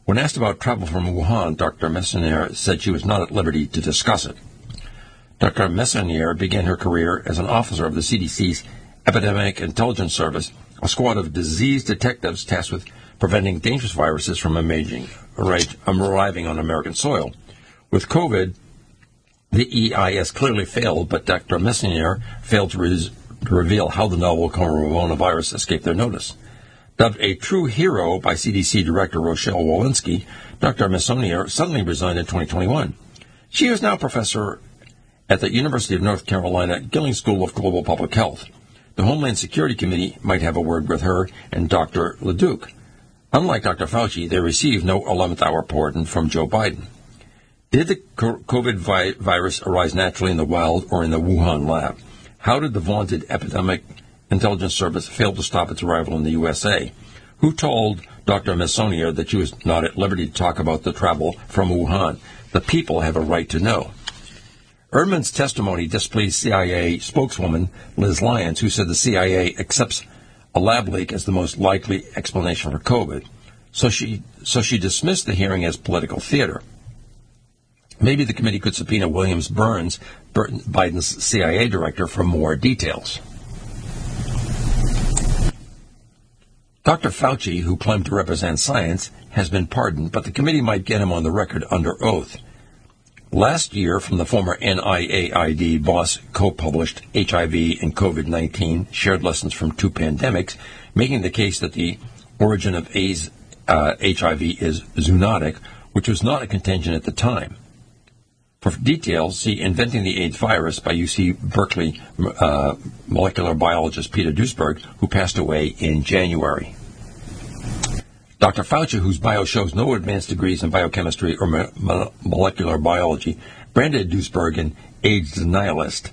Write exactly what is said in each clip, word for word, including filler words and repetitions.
When asked about travel from Wuhan, Doctor Messonnier said she was not at liberty to discuss it. Doctor Messonnier began her career as an officer of the C D C's Epidemic Intelligence Service, a squad of disease detectives tasked with preventing dangerous viruses from emerging, arriving on American soil. With COVID, the E I S clearly failed, but Doctor Messonnier failed to, re- to reveal how the novel coronavirus escaped their notice. Dubbed a true hero by C D C Director Rochelle Walensky, Doctor Messonnier suddenly resigned in twenty twenty-one. She is now professor at the University of North Carolina Gilling School of Global Public Health. The Homeland Security Committee might have a word with her and Doctor LeDuc. Unlike Doctor Fauci, they received no eleventh hour pardon from Joe Biden. Did the COVID vi- virus arise naturally in the wild or in the Wuhan lab? How did the vaunted Epidemic Intelligence Service fail to stop its arrival in the U S A? Who told Doctor Messonnier that she was not at liberty to talk about the travel from Wuhan? The people have a right to know. Erdman's testimony displeased C I A spokeswoman Liz Lyons, who said the C I A accepts a lab leak as the most likely explanation for COVID. So she so she dismissed the hearing as political theater. Maybe the committee could subpoena Williams Burns, Biden's C I A director, for more details. Doctor Fauci, who claimed to represent science, has been pardoned, but the committee might get him on the record under oath. Last year, from the former N I A I D boss, co-published H I V and COVID nineteen, Shared Lessons from Two Pandemics, making the case that the origin of AIDS, uh, H I V is zoonotic, which was not a contention at the time. For details, see Inventing the AIDS Virus by U C Berkeley uh, molecular biologist Peter Duesberg, who passed away in January. Doctor Fauci, whose bio shows no advanced degrees in biochemistry or mo- mo- molecular biology, branded Duesberg an AIDS denialist,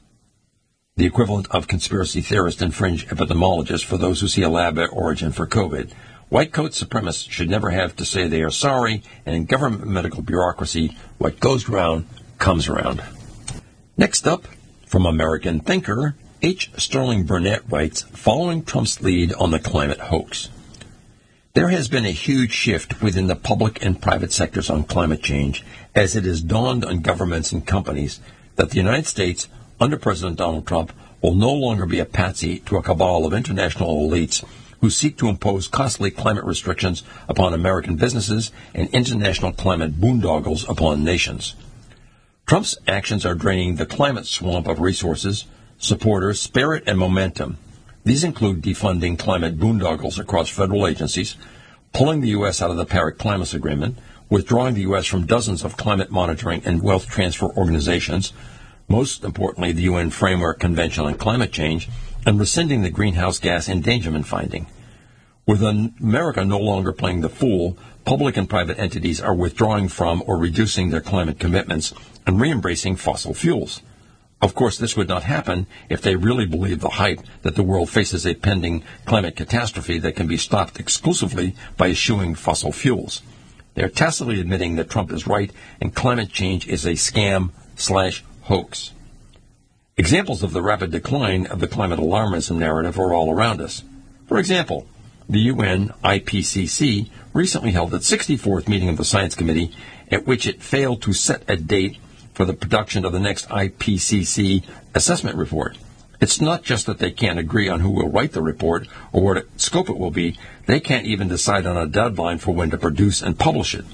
the equivalent of conspiracy theorist and fringe epidemiologist for those who see a lab origin for COVID. White coat supremacists should never have to say they are sorry, and in government medical bureaucracy, what goes around comes around. Next up, from American Thinker, H. Sterling Burnett writes, following Trump's lead on the climate hoax. There has been a huge shift within the public and private sectors on climate change as it has dawned on governments and companies that the United States, under President Donald Trump, will no longer be a patsy to a cabal of international elites who seek to impose costly climate restrictions upon American businesses and international climate boondoggles upon nations. Trump's actions are draining the climate swamp of resources, supporters, spirit, and momentum. These include defunding climate boondoggles across federal agencies, pulling the U S out of the Paris Climate Agreement, withdrawing the U S from dozens of climate monitoring and wealth transfer organizations, most importantly the U N Framework Convention on Climate Change, and rescinding the greenhouse gas endangerment finding. With America no longer playing the fool, public and private entities are withdrawing from or reducing their climate commitments and re-embracing fossil fuels. Of course, this would not happen if they really believed the hype that the world faces a pending climate catastrophe that can be stopped exclusively by eschewing fossil fuels. They are tacitly admitting that Trump is right and climate change is a scam slash hoax. Examples of the rapid decline of the climate alarmism narrative are all around us. For example, the U N I P C C recently held its sixty-fourth meeting of the Science Committee, at which it failed to set a date for the production of the next I P C C assessment report. It's not just that they can't agree on who will write the report or what scope it will be, they can't even decide on a deadline for when to produce and publish it.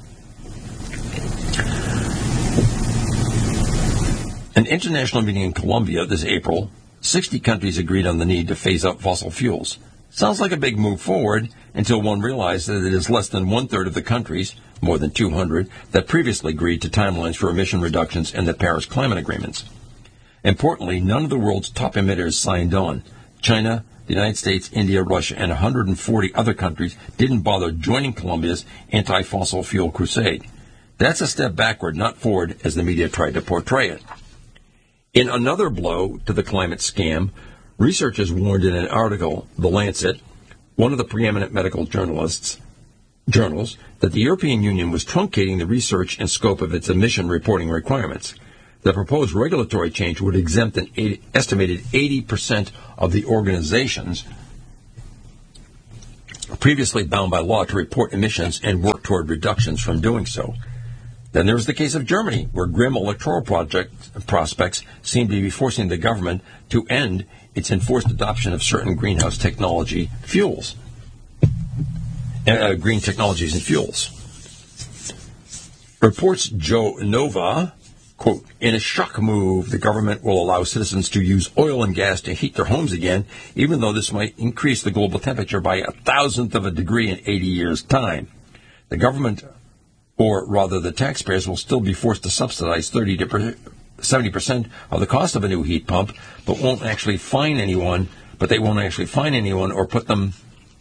An international meeting in Colombia this April, sixty countries agreed on the need to phase out fossil fuels. Sounds like a big move forward until one realized that it is less than one-third of the countries, more than two hundred, that previously agreed to timelines for emission reductions in the Paris Climate Agreements. Importantly, none of the world's top emitters signed on. China, the United States, India, Russia, and one hundred forty other countries didn't bother joining Colombia's anti-fossil fuel crusade. That's a step backward, not forward, as the media tried to portray it. In another blow to the climate scam, researchers warned in an article, The Lancet, one of the preeminent medical journalists, journals, that the European Union was truncating the research and scope of its emission reporting requirements. The proposed regulatory change would exempt an eighty, estimated eighty percent of the organizations previously bound by law to report emissions and work toward reductions from doing so. Then there's the case of Germany, where grim electoral project prospects seem to be forcing the government to end its enforced adoption of certain greenhouse technology fuels, uh, green technologies and fuels. Reports Joe Nova, quote, in a shock move, the government will allow citizens to use oil and gas to heat their homes again, even though this might increase the global temperature by a thousandth of a degree in eighty years' time. The government, or rather the taxpayers, will still be forced to subsidize thirty to seventy percent of the cost of a new heat pump, but won't actually fine anyone, but they won't actually fine anyone or put them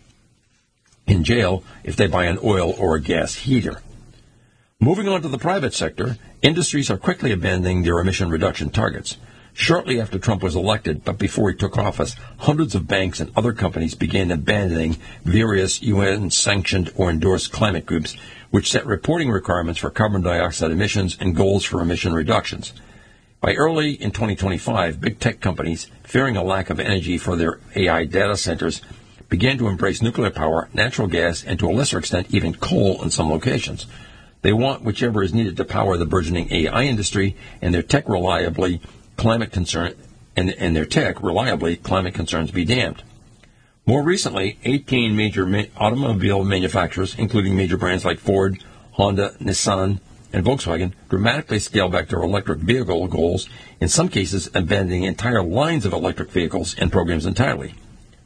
in jail if they buy an oil or a gas heater. Moving on to the private sector, industries are quickly abandoning their emission reduction targets. Shortly after Trump was elected, but before he took office, hundreds of banks and other companies began abandoning various U N-sanctioned or endorsed climate groups, which set reporting requirements for carbon dioxide emissions and goals for emission reductions. By early in twenty twenty-five, big tech companies, fearing a lack of energy for their A I data centers, began to embrace nuclear power, natural gas, and to a lesser extent even coal in some locations. They want whichever is needed to power the burgeoning A I industry, and their tech reliably climate concern and, and their tech reliably climate concerns be damned. More recently, eighteen major ma- automobile manufacturers, including major brands like Ford, Honda, Nissan, and Volkswagen, dramatically scaled back their electric vehicle goals, in some cases abandoning entire lines of electric vehicles and programs entirely.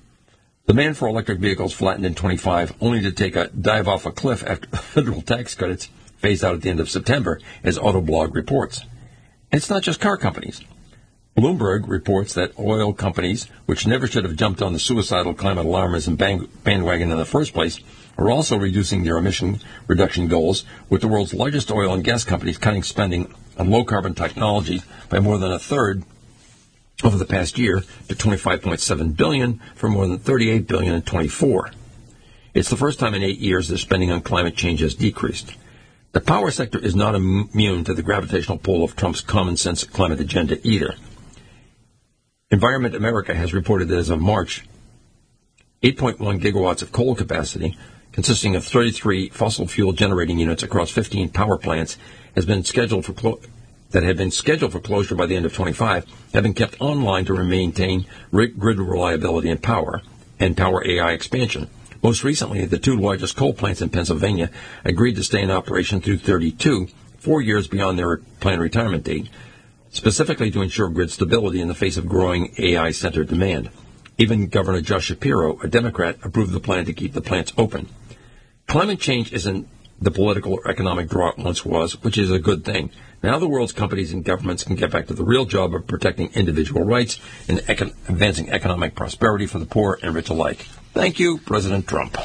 Demand for electric vehicles flattened in twenty-five, only to take a dive off a cliff after federal tax credits phased out at the end of September, as Autoblog reports. And it's not just car companies. Bloomberg reports that oil companies, which never should have jumped on the suicidal climate alarmism bandwagon in the first place, are also reducing their emission reduction goals, with the world's largest oil and gas companies cutting spending on low-carbon technologies by more than a third over the past year to twenty-five point seven billion dollars from more than thirty-eight billion dollars in twenty-four. It's the first time in eight years their spending on climate change has decreased. The power sector is not immune to the gravitational pull of Trump's common-sense climate agenda either. Environment America has reported that as of March, eight point one gigawatts of coal capacity, consisting of thirty-three fossil fuel generating units across fifteen power plants, has been scheduled for clo- that had been scheduled for closure by the end of twenty-five, have been kept online to maintain grid reliability and power and power A I expansion. Most recently, the two largest coal plants in Pennsylvania agreed to stay in operation through thirty-two, four years beyond their planned retirement date, specifically to ensure grid stability in the face of growing A I-centered demand. Even Governor Josh Shapiro, a Democrat, approved the plan to keep the plants open. Climate change isn't the political or economic draw it once was, which is a good thing. Now the world's companies and governments can get back to the real job of protecting individual rights and econ- advancing economic prosperity for the poor and rich alike. Thank you, President Trump.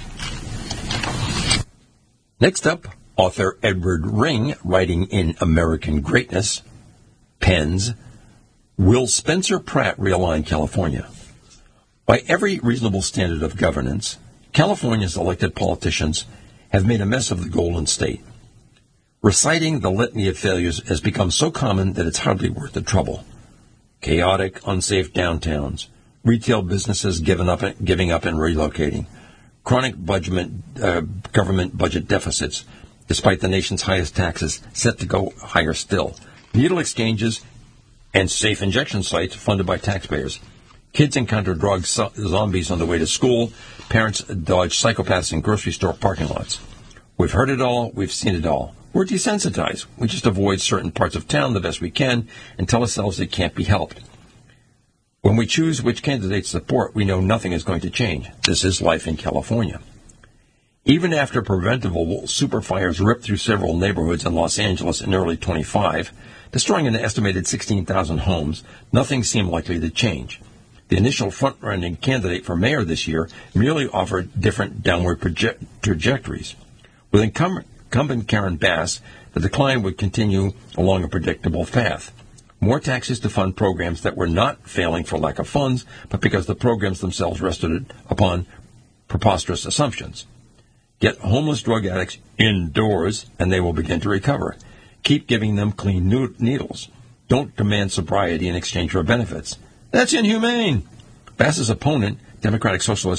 Next up, author Edward Ring, writing in American Greatness, pens, Will Spencer Pratt realign California? By every reasonable standard of governance, California's elected politicians have made a mess of the Golden State. Reciting the litany of failures has become so common that it's hardly worth the trouble. Chaotic, unsafe downtowns, retail businesses giving up, giving up and relocating, chronic budget, uh, government budget deficits, despite the nation's highest taxes set to go higher still, needle exchanges, and safe injection sites funded by taxpayers. Kids encounter drug so- zombies on the way to school. Parents dodge psychopaths in grocery store parking lots. We've heard it all. We've seen it all. We're desensitized. We just avoid certain parts of town the best we can and tell ourselves it can't be helped. When we choose which candidates to support, we know nothing is going to change. This is life in California. Even after preventable super fires ripped through several neighborhoods in Los Angeles in early twenty-five, destroying an estimated sixteen thousand homes, nothing seemed likely to change. The initial front-running candidate for mayor this year merely offered different downward proje- trajectories. With incumbent Karen Bass, the decline would continue along a predictable path. More taxes to fund programs that were not failing for lack of funds, but because the programs themselves rested upon preposterous assumptions. Get homeless drug addicts indoors, and they will begin to recover. Keep giving them clean needles. Don't demand sobriety in exchange for benefits. That's inhumane. Bass's opponent, Democratic Socialist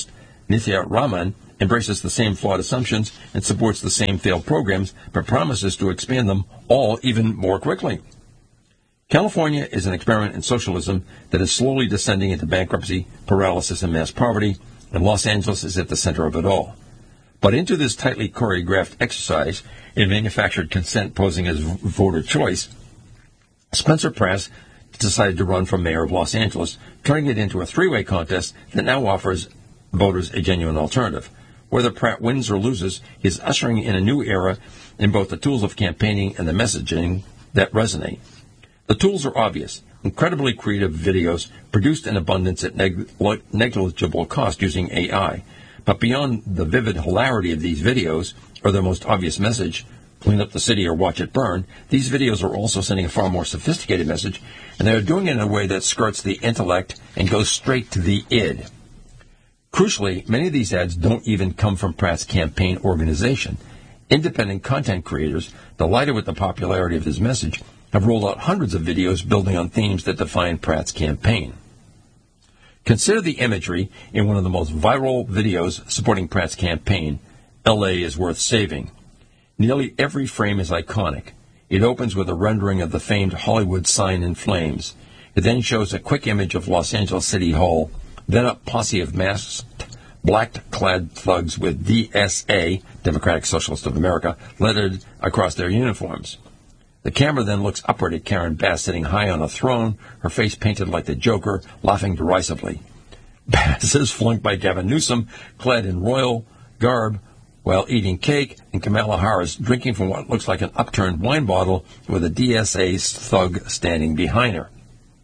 Nithya Raman embraces the same flawed assumptions and supports the same failed programs, but promises to expand them all even more quickly. California is an experiment in socialism that is slowly descending into bankruptcy, paralysis, and mass poverty, and Los Angeles is at the center of it all. But into this tightly choreographed exercise in manufactured consent posing as voter choice, Spencer Pratt decided to run for mayor of Los Angeles, turning it into a three-way contest that now offers voters a genuine alternative. Whether Pratt wins or loses, he is ushering in a new era in both the tools of campaigning and the messaging that resonate. The tools are obvious. Incredibly creative videos produced in abundance at neg- negligible cost using A I. But beyond the vivid hilarity of these videos, or their most obvious message, clean up the city or watch it burn, these videos are also sending a far more sophisticated message, and they are doing it in a way that skirts the intellect and goes straight to the id. Crucially, many of these ads don't even come from Pratt's campaign organization. Independent content creators, delighted with the popularity of his message, have rolled out hundreds of videos building on themes that define Pratt's campaign. Consider the imagery in one of the most viral videos supporting Pratt's campaign, L A is Worth Saving. Nearly every frame is iconic. It opens with a rendering of the famed Hollywood sign in flames. It then shows a quick image of Los Angeles City Hall, then a posse of masked, black-clad thugs with D S A, Democratic Socialist of America, lettered across their uniforms. The camera then looks upward at Karen Bass sitting high on a throne, her face painted like the Joker, laughing derisively. Bass is flanked by Gavin Newsom, clad in royal garb, while eating cake, and Kamala Harris drinking from what looks like an upturned wine bottle with a D S A thug standing behind her.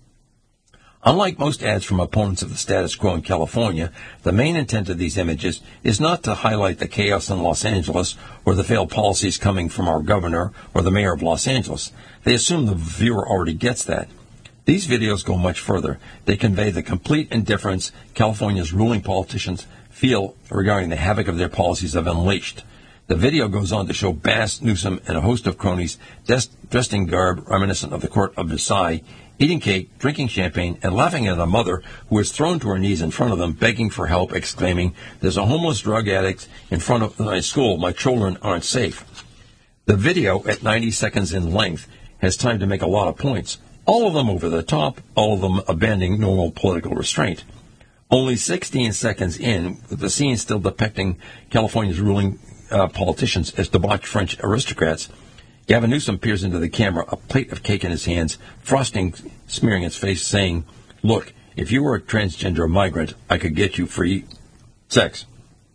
Unlike most ads from opponents of the status quo in California, the main intent of these images is not to highlight the chaos in Los Angeles or the failed policies coming from our governor or the mayor of Los Angeles. They assume the viewer already gets that. These videos go much further. They convey the complete indifference California's ruling politicians feel regarding the havoc of their policies have unleashed. The video goes on to show Bass, Newsom, and a host of cronies dressed in garb reminiscent of the court of Versailles, eating cake, drinking champagne, and laughing at a mother who is thrown to her knees in front of them, begging for help, exclaiming, "There's a homeless drug addict in front of my school. My children aren't safe." The video, at ninety seconds in length, has time to make a lot of points, all of them over the top, all of them abandoning normal political restraint. Only sixteen seconds in, with the scene still depicting California's ruling uh, politicians as debauched French aristocrats, Gavin Newsom peers into the camera, a plate of cake in his hands, frosting smearing his face, saying, "Look, if you were a transgender migrant, I could get you free sex."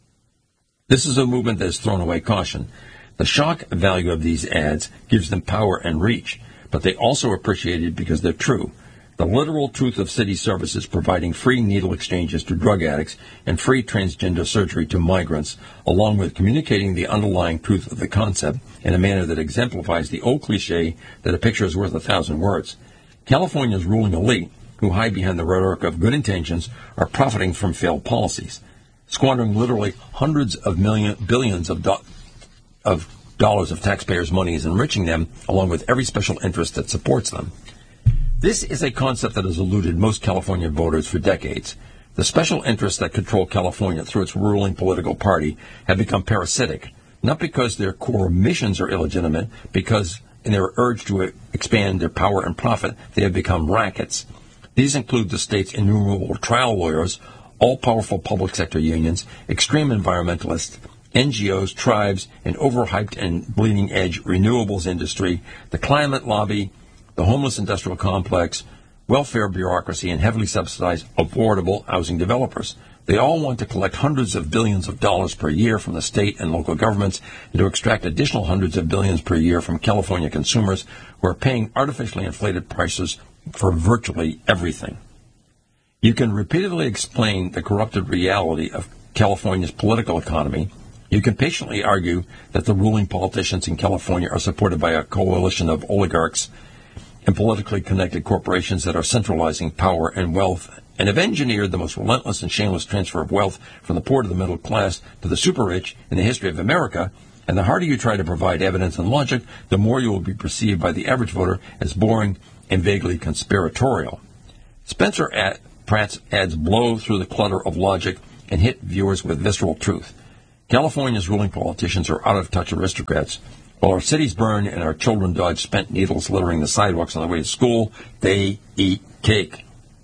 This is a movement that has thrown away caution. The shock value of these ads gives them power and reach, but they also are appreciated because they're true. The literal truth of city services providing free needle exchanges to drug addicts and free transgender surgery to migrants, along with communicating the underlying truth of the concept in a manner that exemplifies the old cliche that a picture is worth a thousand words. California's ruling elite, who hide behind the rhetoric of good intentions, are profiting from failed policies, squandering literally hundreds of million, billions of, do- of dollars of taxpayers' money is enriching them, along with every special interest that supports them. This is a concept that has eluded most California voters for decades. The special interests that control California through its ruling political party have become parasitic, not because their core missions are illegitimate, because in their urge to expand their power and profit, they have become rackets. These include the state's innumerable trial lawyers, all-powerful public sector unions, extreme environmentalists, N G Os, tribes, an overhyped and bleeding-edge renewables industry, the climate lobby, the homeless industrial complex, welfare bureaucracy, and heavily subsidized affordable housing developers. They all want to collect hundreds of billions of dollars per year from the state and local governments and to extract additional hundreds of billions per year from California consumers who are paying artificially inflated prices for virtually everything. You can repeatedly explain the corrupted reality of California's political economy. You can patiently argue that the ruling politicians in California are supported by a coalition of oligarchs and politically connected corporations that are centralizing power and wealth and have engineered the most relentless and shameless transfer of wealth from the poor to the middle class to the super rich in the history of America. And the harder you try to provide evidence and logic, the more you will be perceived by the average voter as boring and vaguely conspiratorial. Spencer at Pratt's ads blow through the clutter of logic and hit viewers with visceral truth. California's ruling politicians are out-of-touch aristocrats. While our cities burn and our children dodge spent needles littering the sidewalks on the way to school, they eat cake.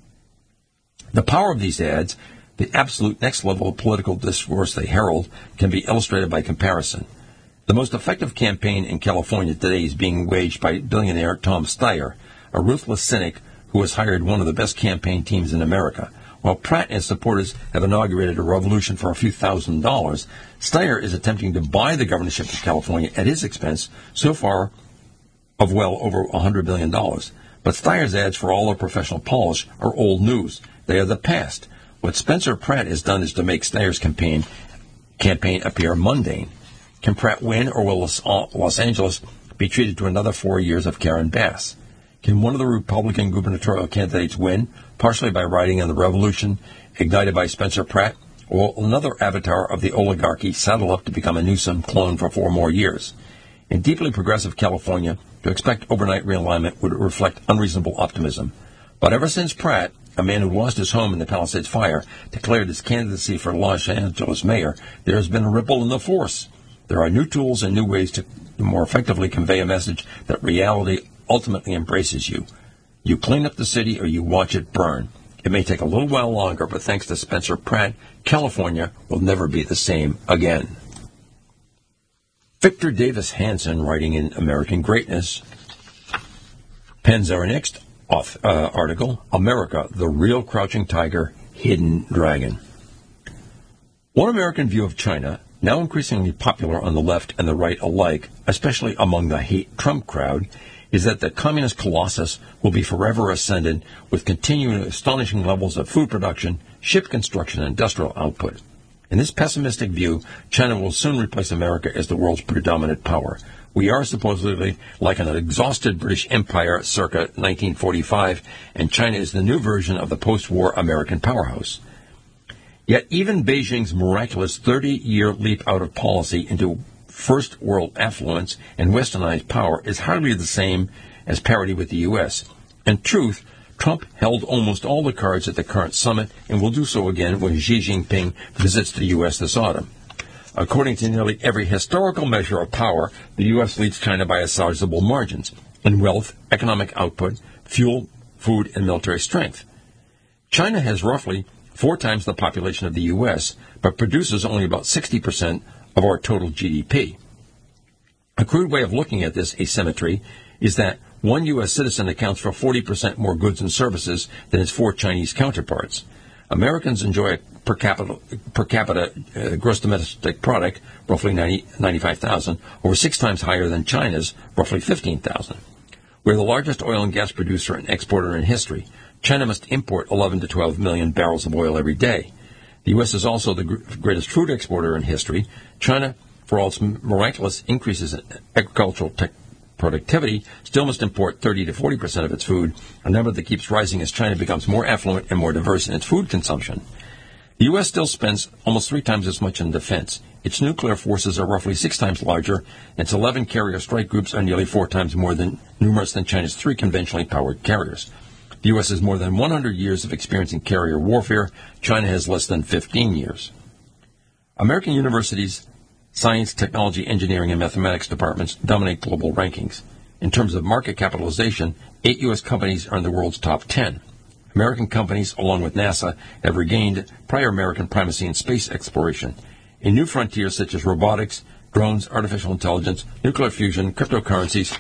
The power of these ads, the absolute next level of political discourse they herald, can be illustrated by comparison. The most effective campaign in California today is being waged by billionaire Tom Steyer, a ruthless cynic who has hired one of the best campaign teams in America. While Pratt and his supporters have inaugurated a revolution for a few thousand dollars, Steyer is attempting to buy the governorship of California at his expense, so far of well over one hundred billion dollars. But Steyer's ads, for all their professional polish, are old news. They are the past. What Spencer Pratt has done is to make Steyer's campaign, campaign appear mundane. Can Pratt win, or will Los, Los Angeles be treated to another four years of Karen Bass? Can one of the Republican gubernatorial candidates win, partially by riding on the revolution ignited by Spencer Pratt, or will another avatar of the oligarchy saddle up to become a Newsom clone for four more years? In deeply progressive California, to expect overnight realignment would reflect unreasonable optimism. But ever since Pratt, a man who lost his home in the Palisades fire, declared his candidacy for Los Angeles mayor, there has been a ripple in the force. There are new tools and new ways to more effectively convey a message that reality ultimately embraces you. You clean up the city or you watch it burn. It may take a little while longer, but thanks to Spencer Pratt, California will never be the same again. Victor Davis Hanson, writing in American Greatness, pens our next off, uh, article, America, the Real Crouching Tiger, Hidden Dragon. One American view of China, now increasingly popular on the left and the right alike, especially among the hate Trump crowd, is that the communist colossus will be forever ascendant with continuing astonishing levels of food production, ship construction, and industrial output. In this pessimistic view, China will soon replace America as the world's predominant power. We are supposedly like an exhausted British Empire circa nineteen forty-five, and China is the new version of the post-war American powerhouse. Yet even Beijing's miraculous thirty-year leap out of policy into first world affluence and westernized power is hardly the same as parity with the U S. In truth, Trump held almost all the cards at the current summit and will do so again when Xi Jinping visits the U S this autumn. According to nearly every historical measure of power, the U S leads China by a sizable margins in wealth, economic output, fuel, food, and military strength. China has roughly four times the population of the U S, but produces only about sixty percent of our total G D P. A crude way of looking at this asymmetry is that one U S citizen accounts for forty percent more goods and services than its four Chinese counterparts. Americans enjoy a per capita, per capita uh, gross domestic product, roughly ninety, ninety-five thousand, over six times higher than China's, roughly fifteen thousand. We're the largest oil and gas producer and exporter in history. China must import eleven to twelve million barrels of oil every day. The U S is also the gr- greatest food exporter in history. China, for all its miraculous increases in agricultural tech productivity, still must import thirty to forty percent of its food, a number that keeps rising as China becomes more affluent and more diverse in its food consumption. The U S still spends almost three times as much in defense. Its nuclear forces are roughly six times larger, and its eleven carrier strike groups are nearly four times more than numerous than China's three conventionally powered carriers. The U S has more than one hundred years of experience in carrier warfare. China has less than fifteen years. American universities' science, technology, engineering, and mathematics departments dominate global rankings. In terms of market capitalization, eight U S companies are in the world's top ten. American companies, along with NASA, have regained prior American primacy in space exploration. In new frontiers such as robotics, drones, artificial intelligence, nuclear fusion, cryptocurrencies,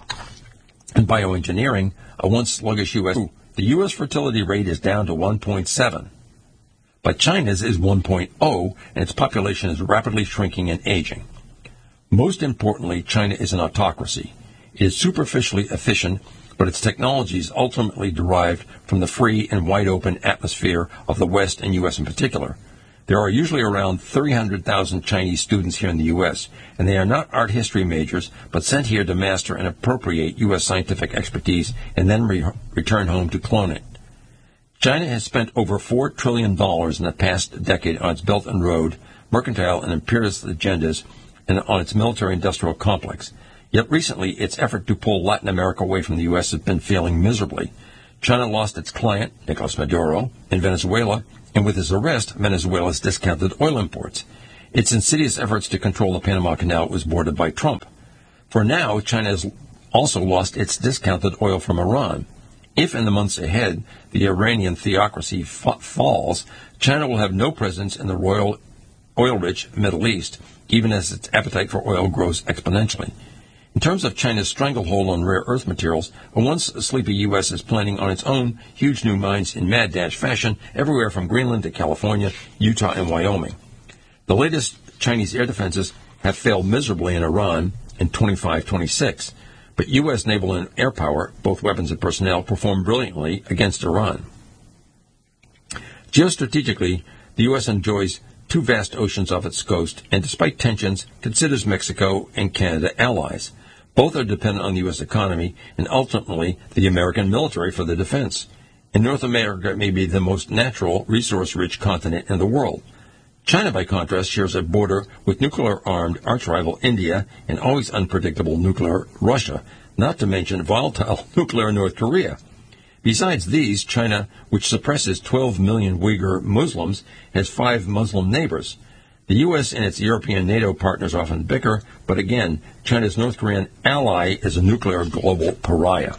and bioengineering, a once sluggish U S the U S fertility rate is down to one point seven. But China's is one point oh, and its population is rapidly shrinking and aging. Most importantly, China is an autocracy. It is superficially efficient, but its technology is ultimately derived from the free and wide-open atmosphere of the West and U S in particular. There are usually around three hundred thousand Chinese students here in the U S, and they are not art history majors, but sent here to master and appropriate U S scientific expertise and then re- return home to clone it. China has spent over four trillion dollars in the past decade on its Belt and Road, mercantile and imperialist agendas, and on its military-industrial complex. Yet recently, its effort to pull Latin America away from the U S has been failing miserably. China lost its client, Nicolas Maduro, in Venezuela, and with his arrest, Venezuela's discounted oil imports. Its insidious efforts to control the Panama Canal was boarded by Trump. For now, China has also lost its discounted oil from Iran. If in the months ahead the Iranian theocracy fa- falls, China will have no presence in the royal oil-rich Middle East, even as its appetite for oil grows exponentially. In terms of China's stranglehold on rare earth materials, a once sleepy U S is planning on its own huge new mines in mad dash fashion everywhere from Greenland to California, Utah, and Wyoming. The latest Chinese air defenses have failed miserably in Iran in twenty-five twenty-six, but U S naval and air power, both weapons and personnel, performed brilliantly against Iran. Geostrategically, the U S enjoys two vast oceans off its coast, and despite tensions, considers Mexico and Canada allies. Both are dependent on the U S economy and ultimately the American military for their defense. And North America may be the most natural, resource-rich continent in the world. China, by contrast, shares a border with nuclear-armed arch-rival India and always unpredictable nuclear Russia, not to mention volatile nuclear North Korea. Besides these, China, which suppresses twelve million Uyghur Muslims, has five Muslim neighbors. The U S and its European NATO partners often bicker, but again, China's North Korean ally is a nuclear global pariah.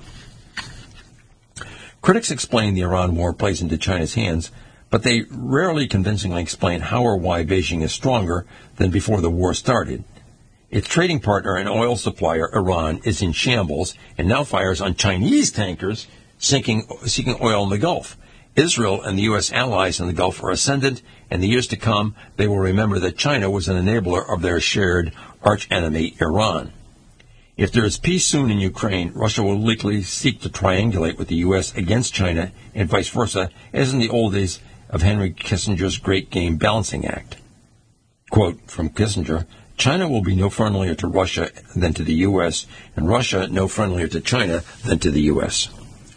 Critics explain the Iran war plays into China's hands, but they rarely convincingly explain how or why Beijing is stronger than before the war started. Its trading partner and oil supplier, Iran, is in shambles and now fires on Chinese tankers sinking, seeking oil in the Gulf. Israel and the U S allies in the Gulf are ascendant, and in the years to come, they will remember that China was an enabler of their shared archenemy, Iran. If there is peace soon in Ukraine, Russia will likely seek to triangulate with the U S against China and vice versa, as in the old days of Henry Kissinger's Great Game Balancing Act. Quote from Kissinger, China will be no friendlier to Russia than to the U S, and Russia no friendlier to China than to the U S.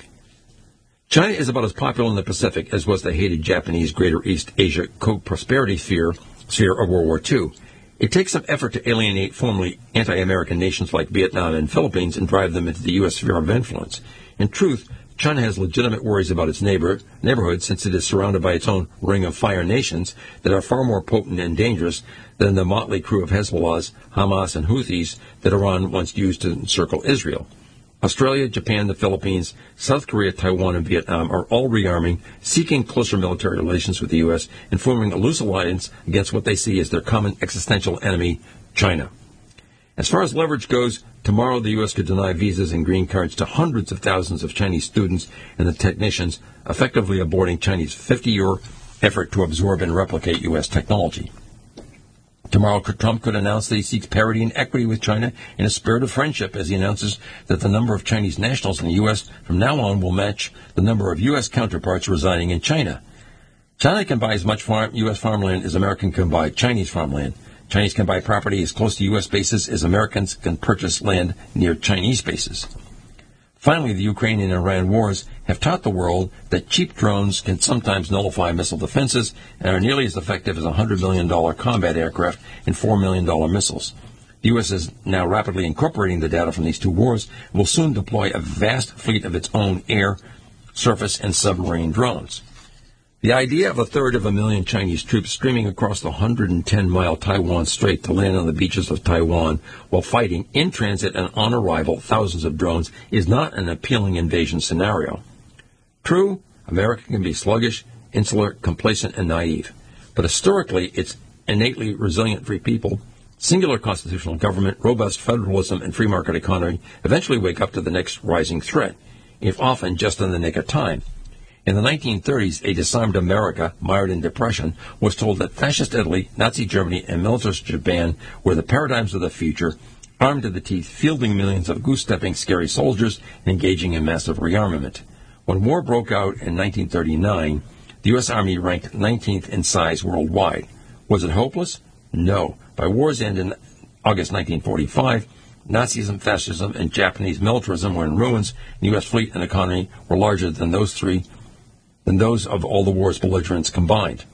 China is about as popular in the Pacific as was the hated Japanese Greater East Asia co-prosperity sphere, sphere of World War Two. It takes some effort to alienate formerly anti-American nations like Vietnam and Philippines and drive them into the U S sphere of influence. In truth, China has legitimate worries about its neighbor, neighborhood since it is surrounded by its own ring of fire nations that are far more potent and dangerous than the motley crew of Hezbollahs, Hamas, and Houthis that Iran once used to encircle Israel. Australia, Japan, the Philippines, South Korea, Taiwan, and Vietnam are all rearming, seeking closer military relations with the U S, and forming a loose alliance against what they see as their common existential enemy, China. As far as leverage goes, tomorrow the U S could deny visas and green cards to hundreds of thousands of Chinese students and the technicians, effectively aborting Chinese fifty-year effort to absorb and replicate U S technology. Tomorrow, Trump could announce that he seeks parity and equity with China in a spirit of friendship as he announces that the number of Chinese nationals in the U S from now on will match the number of U S counterparts residing in China. China can buy as much farm, U S farmland as American can buy Chinese farmland. Chinese can buy property as close to U S bases as Americans can purchase land near Chinese bases. Finally, the Ukraine and Iran wars have taught the world that cheap drones can sometimes nullify missile defenses and are nearly as effective as one hundred million dollars combat aircraft and four million dollars missiles. The U S is now rapidly incorporating the data from these two wars and will soon deploy a vast fleet of its own air, surface, and submarine drones. The idea of a third of a million Chinese troops streaming across the one hundred ten mile Taiwan Strait to land on the beaches of Taiwan while fighting in transit and on arrival thousands of drones is not an appealing invasion scenario. True, America can be sluggish, insular, complacent, and naive. But historically, its innately resilient free people, singular constitutional government, robust federalism, and free market economy eventually wake up to the next rising threat, if often just in the nick of time. In the nineteen thirties, a disarmed America, mired in depression, was told that fascist Italy, Nazi Germany, and militarist Japan were the paradigms of the future, armed to the teeth, fielding millions of goose-stepping scary soldiers and engaging in massive rearmament. When war broke out in nineteen thirty-nine, the U S Army ranked nineteenth in size worldwide. Was it hopeless? No. By war's end in August nineteen forty-five, Nazism, fascism, and Japanese militarism were in ruins, and the U S fleet and economy were larger than those three than those of all the war's belligerents combined.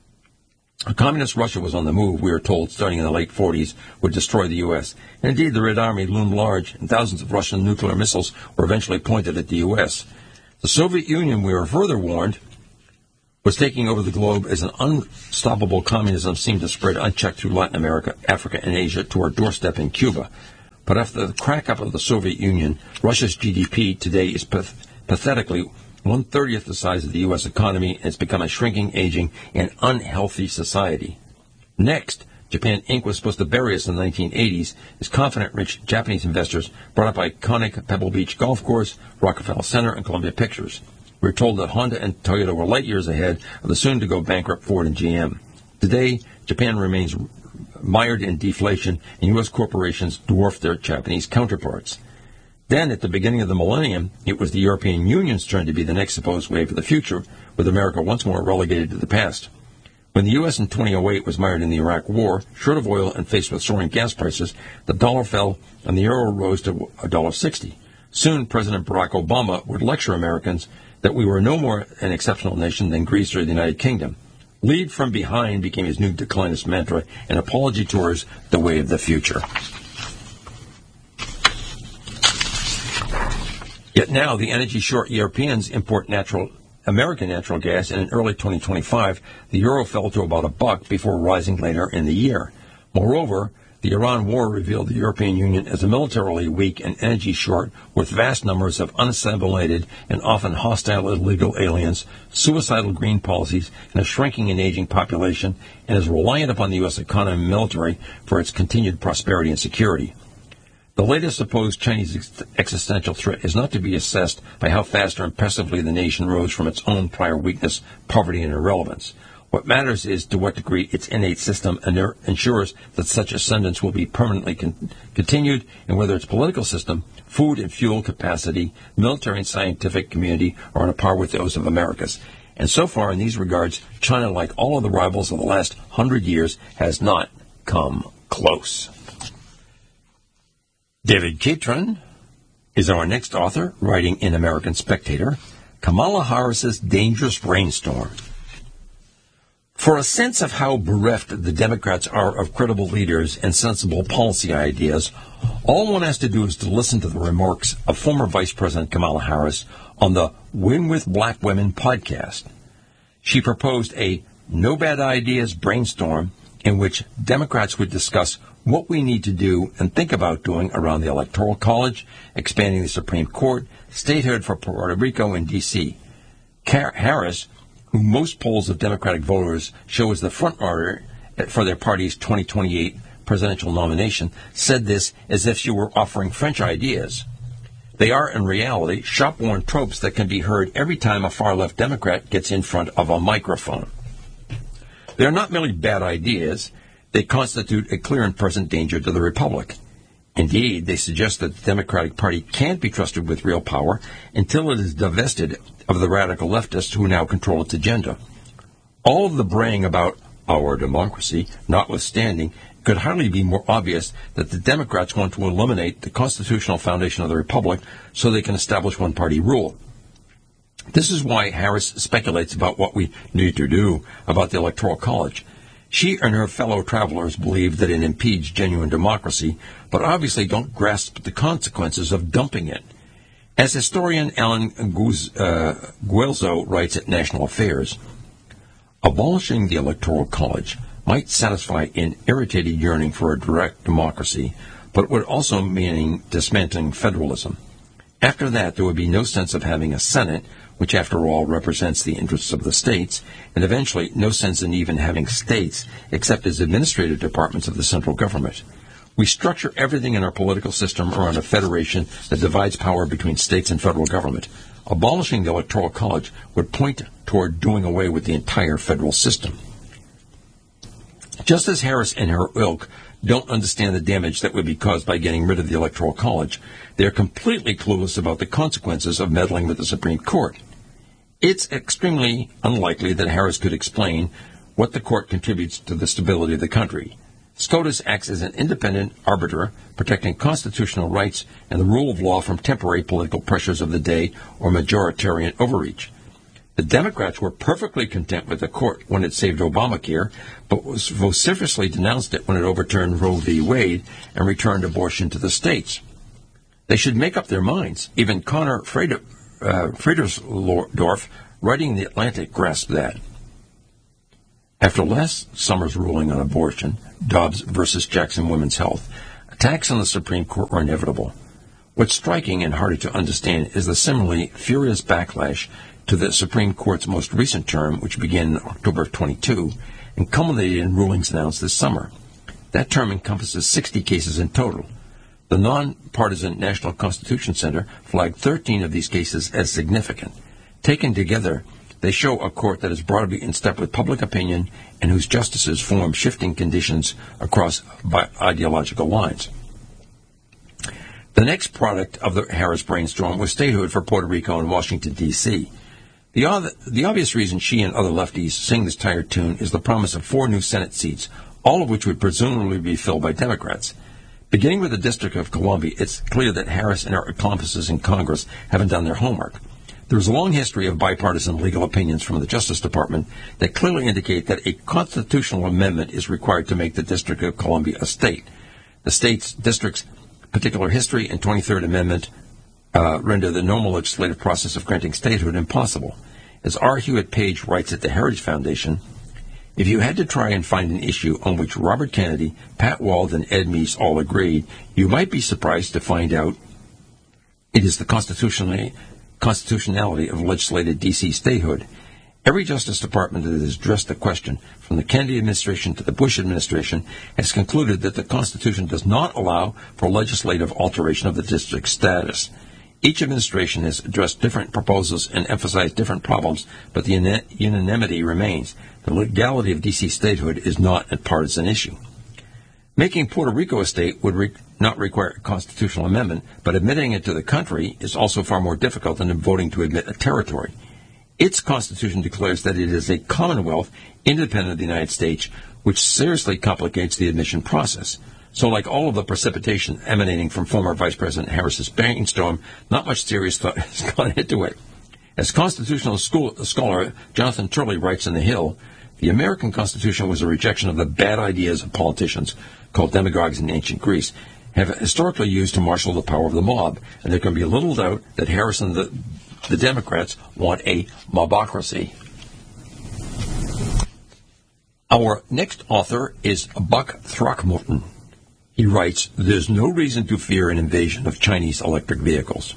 A communist Russia was on the move, we are told, starting in the late forties, would destroy the U S. And indeed, the Red Army loomed large, and thousands of Russian nuclear missiles were eventually pointed at the U S. The Soviet Union, we were further warned, was taking over the globe as an unstoppable communism seemed to spread unchecked through Latin America, Africa, and Asia to our doorstep in Cuba. But after the crack-up of the Soviet Union, Russia's G D P today is path- pathetically one-thirtieth the size of the U S economy, and it's become a shrinking, aging, and unhealthy society. Next, Japan Incorporated was supposed to bury us in the nineteen eighties as confident, rich Japanese investors brought up iconic Pebble Beach Golf Course, Rockefeller Center, and Columbia Pictures. We were told that Honda and Toyota were light years ahead of the soon-to-go bankrupt Ford and G M. Today, Japan remains mired in deflation, and U S corporations dwarf their Japanese counterparts. Then, at the beginning of the millennium, it was the European Union's turn to be the next supposed wave of the future, with America once more relegated to the past. When the U S in two thousand eight was mired in the Iraq War, short of oil and faced with soaring gas prices, the dollar fell and the euro rose to one dollar sixty. Soon, President Barack Obama would lecture Americans that we were no more an exceptional nation than Greece or the United Kingdom. Lead from behind became his new declinist mantra, and apology tours the way of the future. Yet now, the energy-short Europeans import natural American natural gas, and in early twenty twenty-five, the euro fell to about a buck before rising later in the year. Moreover, the Iran war revealed the European Union as a militarily weak and energy short, with vast numbers of unassimilated and often hostile illegal aliens, suicidal green policies, and a shrinking and aging population, and is reliant upon the U S economy and military for its continued prosperity and security. The latest supposed Chinese ex- existential threat is not to be assessed by how fast or impressively the nation rose from its own prior weakness, poverty, and irrelevance. What matters is to what degree its innate system ensures that such ascendance will be permanently con- continued, and whether its political system, food and fuel capacity, military and scientific community are on a par with those of America's. And so far in these regards, China, like all of the rivals of the last hundred years, has not come close. David Catron is our next author, writing in American Spectator, Kamala Harris's Dangerous Brainstorm. For a sense of how bereft the Democrats are of credible leaders and sensible policy ideas, all one has to do is to listen to the remarks of former Vice President Kamala Harris on the Win with Black Women podcast. She proposed a no bad ideas brainstorm in which Democrats would discuss what we need to do and think about doing around the Electoral College, expanding the Supreme Court, statehood for Puerto Rico and D C Harris, who most polls of Democratic voters show as the frontrunner for their party's twenty twenty-eight presidential nomination, said this as if she were offering French ideas. They are, in reality, shop-worn tropes that can be heard every time a far-left Democrat gets in front of a microphone. They are not merely bad ideas. They constitute a clear and present danger to the Republic. Indeed, they suggest that the Democratic Party can't be trusted with real power until it is divested of the radical leftists who now control its agenda. All of the braying about our democracy notwithstanding, it could hardly be more obvious that the Democrats want to eliminate the constitutional foundation of the Republic so they can establish one-party rule. This is why Harris speculates about what we need to do about the Electoral College. She and her fellow travelers believe that it impedes genuine democracy, but obviously don't grasp the consequences of dumping it. As historian Alan Guz, uh, Guelzo writes at National Affairs, abolishing the Electoral College might satisfy an irritated yearning for a direct democracy, but it would also mean dismantling federalism. After that, there would be no sense of having a Senate, which after all represents the interests of the states, and eventually no sense in even having states except as administrative departments of the central government. We structure everything in our political system around a federation that divides power between states and federal government. Abolishing the Electoral College would point toward doing away with the entire federal system. Just as Harris and her ilk don't understand the damage that would be caused by getting rid of the Electoral College, they are completely clueless about the consequences of meddling with the Supreme Court. It's extremely unlikely that Harris could explain what the court contributes to the stability of the country. SCOTUS acts as an independent arbiter, protecting constitutional rights and the rule of law from temporary political pressures of the day or majoritarian overreach. The Democrats were perfectly content with the court when it saved Obamacare, but vociferously denounced it when it overturned Roe v. Wade and returned abortion to the states. They should make up their minds. Even Conor Fried- uh, Friedersdorf, writing in The Atlantic, grasped that. After last summer's ruling on abortion, Dobbs versus Jackson Women's Health, attacks on the Supreme Court were inevitable. What's striking and harder to understand is the similarly furious backlash to the Supreme Court's most recent term, which began in October of twenty-two and culminated in rulings announced this summer. That term encompasses sixty cases in total. The nonpartisan National Constitution Center flagged thirteen of these cases as significant. Taken together, they show a court that is broadly in step with public opinion and whose justices form shifting conditions across ideological lines. The next product of the Harris brainstorm was statehood for Puerto Rico and Washington, D C The, other, the obvious reason she and other lefties sing this tired tune is the promise of four new Senate seats, all of which would presumably be filled by Democrats. Beginning with the District of Columbia, it's clear that Harris and her accomplices in Congress haven't done their homework. There is a long history of bipartisan legal opinions from the Justice Department that clearly indicate that a constitutional amendment is required to make the District of Columbia a state. The state's district's particular history and twenty-third Amendment uh, render the normal legislative process of granting statehood impossible. As R. Hewitt Page writes at the Heritage Foundation, if you had to try and find an issue on which Robert Kennedy, Pat Wald, and Ed Meese all agreed, you might be surprised to find out it is the constitutionally constitutionality of legislated D C statehood. Every Justice Department that has addressed the question, from the Kennedy administration to the Bush administration, has concluded that the Constitution does not allow for legislative alteration of the district's status. Each administration has addressed different proposals and emphasized different problems, but the unanimity remains. The legality of D C statehood is not a partisan issue. Making Puerto Rico a state would re- not require a constitutional amendment, but admitting it to the country is also far more difficult than voting to admit a territory. Its constitution declares that it is a commonwealth independent of the United States, which seriously complicates the admission process. So like all of the precipitation emanating from former Vice President Harris's brainstorm, not much serious thought has gone into it. As constitutional school, scholar Jonathan Turley writes in The Hill, the American Constitution was a rejection of the bad ideas of politicians, called demagogues in ancient Greece, have historically used to marshal the power of the mob, and there can be little doubt that Harris and the, the Democrats want a mobocracy. Our next author is Buck Throckmorton. He writes, there's no reason to fear an invasion of Chinese electric vehicles.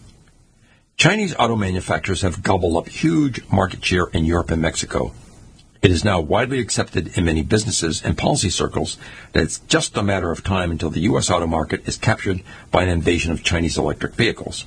Chinese auto manufacturers have gobbled up huge market share in Europe and Mexico. It is now widely accepted in many businesses and policy circles that it's just a matter of time until the U S auto market is captured by an invasion of Chinese electric vehicles.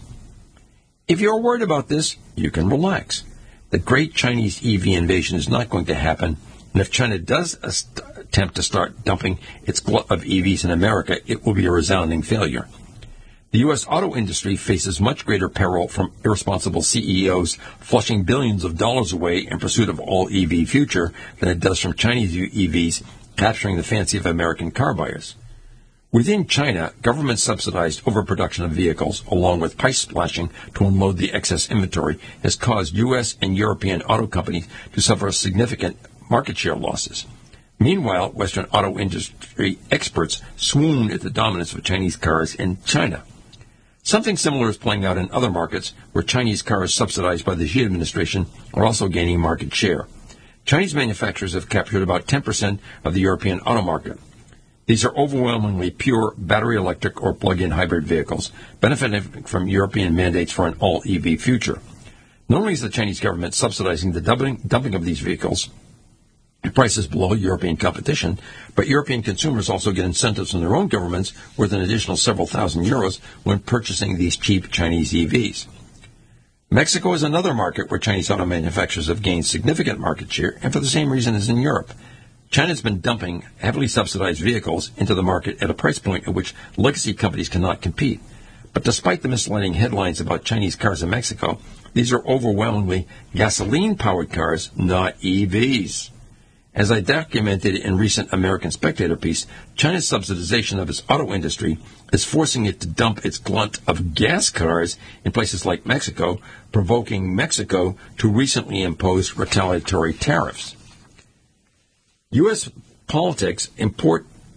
If you're worried about this, you can relax. The great Chinese E V invasion is not going to happen, and if China does attempt to start dumping its glut of E Vs in America, it will be a resounding failure. The U S auto industry faces much greater peril from irresponsible C E Os flushing billions of dollars away in pursuit of all E V future than it does from Chinese E Vs capturing the fancy of American car buyers. Within China, government-subsidized overproduction of vehicles, along with price splashing to unload the excess inventory, has caused U S and European auto companies to suffer significant market share losses. Meanwhile, Western auto industry experts swoon at the dominance of Chinese cars in China. Something similar is playing out in other markets where Chinese cars subsidized by the Xi administration are also gaining market share. Chinese manufacturers have captured about ten percent of the European auto market. These are overwhelmingly pure battery electric or plug-in hybrid vehicles, benefiting from European mandates for an all-E V future. Not only is the Chinese government subsidizing the dumping, dumping of these vehicles at prices below European competition, but European consumers also get incentives from their own governments worth an additional several thousand euros when purchasing these cheap Chinese E Vs. Mexico is another market where Chinese auto manufacturers have gained significant market share, and for the same reason as in Europe. China's been dumping heavily subsidized vehicles into the market at a price point at which legacy companies cannot compete. But despite the misleading headlines about Chinese cars in Mexico, these are overwhelmingly gasoline-powered cars, not E Vs. As I documented in recent American Spectator piece, China's subsidization of its auto industry is forcing it to dump its glut of gas cars in places like Mexico, provoking Mexico to recently impose retaliatory tariffs. U S politics import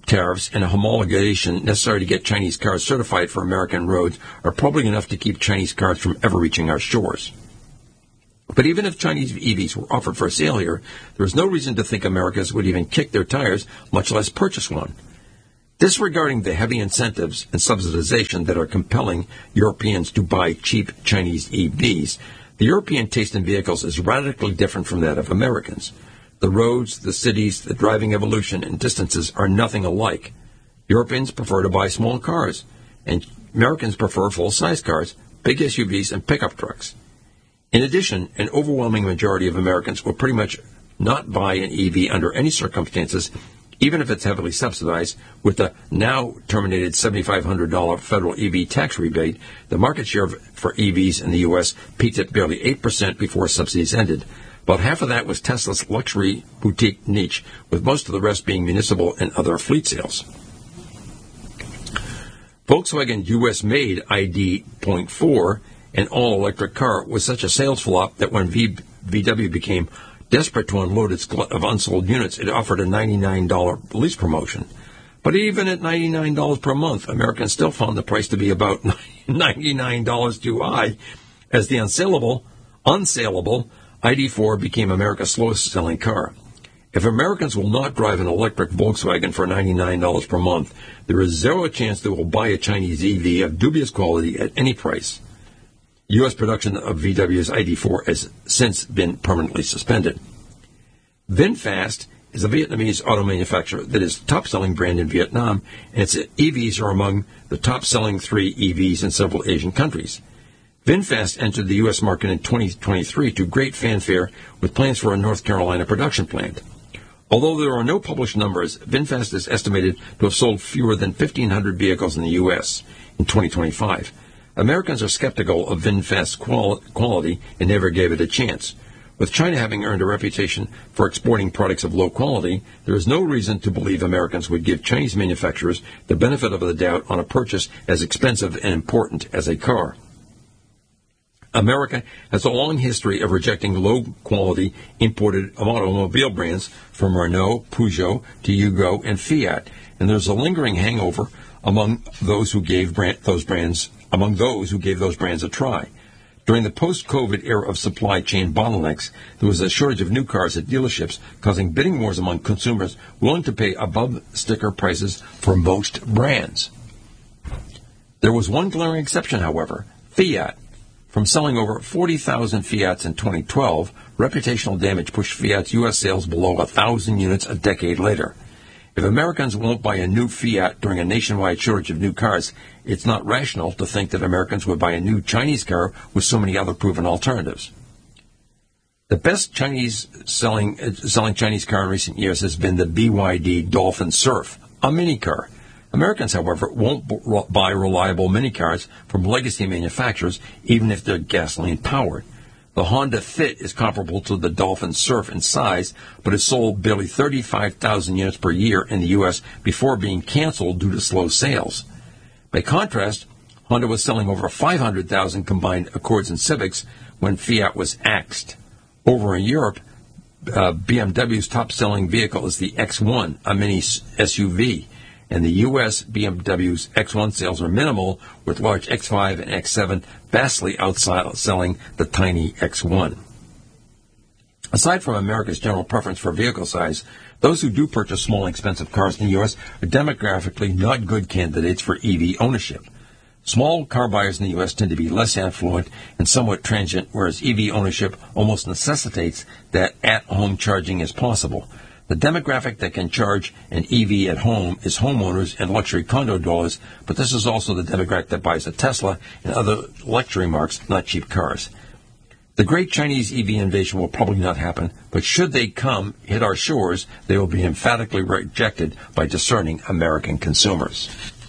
tariffs and a homologation necessary to get Chinese cars certified for American roads are probably enough to keep Chinese cars from ever reaching our shores. But even if Chinese E Vs were offered for sale here, there is no reason to think Americans would even kick their tires, much less purchase one. Disregarding the heavy incentives and subsidization that are compelling Europeans to buy cheap Chinese E Vs, the European taste in vehicles is radically different from that of Americans. The roads, the cities, the driving evolution, and distances are nothing alike. Europeans prefer to buy small cars, and Americans prefer full-size cars, big S U Vs, and pickup trucks. In addition, an overwhelming majority of Americans will pretty much not buy an E V under any circumstances, even if it's heavily subsidized. With the now terminated seven thousand five hundred dollars federal E V tax rebate, the market share for E Vs in the U S peaked at barely eight percent before subsidies ended. About half of that was Tesla's luxury boutique niche, with most of the rest being municipal and other fleet sales. Volkswagen U S-made I D point four, an all-electric car, was such a sales flop that when v- VW became desperate to unload its glut of unsold units, it offered a ninety-nine dollars lease promotion. But even at ninety-nine dollars per month, Americans still found the price to be about ninety-nine dollars too high, as the unsaleable, unsaleable I D four became America's slowest-selling car. If Americans will not drive an electric Volkswagen for ninety-nine dollars per month, there is zero chance they will buy a Chinese E V of dubious quality at any price. U S production of V W's I D four has since been permanently suspended. VinFast is a Vietnamese auto manufacturer that is the top-selling brand in Vietnam, and its E Vs are among the top-selling three E Vs in several Asian countries. VinFast entered the U S market in twenty twenty-three to great fanfare with plans for a North Carolina production plant. Although there are no published numbers, VinFast is estimated to have sold fewer than fifteen hundred vehicles in the U S in twenty twenty-five. Americans are skeptical of VinFast's qual- quality and never gave it a chance. With China having earned a reputation for exporting products of low quality, there is no reason to believe Americans would give Chinese manufacturers the benefit of the doubt on a purchase as expensive and important as a car. America has a long history of rejecting low-quality imported automobile brands from Renault, Peugeot to Yugo and Fiat, and there's a lingering hangover among those who gave brand, those brands among those who gave those brands a try. During the post-COVID era of supply chain bottlenecks, there was a shortage of new cars at dealerships, causing bidding wars among consumers willing to pay above-sticker prices for most brands. There was one glaring exception, however, Fiat. From selling over forty thousand Fiats in twenty twelve, reputational damage pushed Fiat's U S sales below one thousand units a decade later. If Americans won't buy a new Fiat during a nationwide shortage of new cars, it's not rational to think that Americans would buy a new Chinese car with so many other proven alternatives. The best Chinese selling uh, selling Chinese car in recent years has been the B Y D Dolphin Surf, a mini car. Americans, however, won't b- buy reliable mini cars from legacy manufacturers, even if they're gasoline-powered. The Honda Fit is comparable to the Dolphin Surf in size, but it sold barely thirty-five thousand units per year in the U S before being canceled due to slow sales. By contrast, Honda was selling over five hundred thousand combined Accords and Civics when Fiat was axed. Over in Europe, uh, B M W's top-selling vehicle is the X one, a mini S U V. In the U S, B M W's X one sales are minimal, with large X five and X seven vastly outselling the tiny X one. Aside from America's general preference for vehicle size, those who do purchase small, expensive cars in the U S are demographically not good candidates for E V ownership. Small car buyers in the U S tend to be less affluent and somewhat transient, whereas E V ownership almost necessitates that at-home charging is possible. The demographic that can charge an E V at home is homeowners and luxury condo dwellers, but this is also the demographic that buys a Tesla and other luxury marques, not cheap cars. The great Chinese E V invasion will probably not happen, but should they come, hit our shores, they will be emphatically rejected by discerning American consumers.